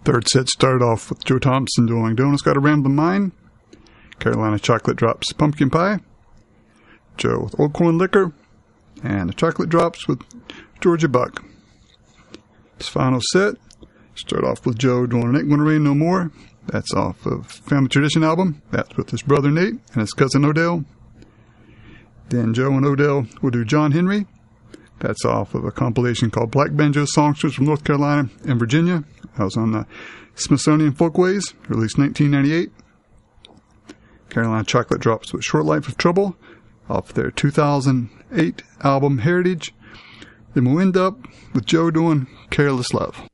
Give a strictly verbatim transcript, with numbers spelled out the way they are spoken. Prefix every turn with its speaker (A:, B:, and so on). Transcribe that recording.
A: Third set started off with Joe Thompson doing Donut's Got a Rambling Mind, Carolina Chocolate Drops Pumpkin Pie, Joe with Old Corn Liquor, and the Chocolate Drops with Georgia Buck. This final set start off with Joe doing It Ain't Gonna Rain No More. That's off of Family Tradition album. That's with his brother Nate and his cousin Odell. Then Joe and Odell will do John Henry. That's off of a compilation called Black Banjo Songsters from North Carolina and Virginia. That was on the Smithsonian Folkways, released nineteen ninety-eight. Carolina Chocolate Drops with Short Life of Trouble off their two thousand eight album Heritage. Then we'll end up with Joe doing Careless Love.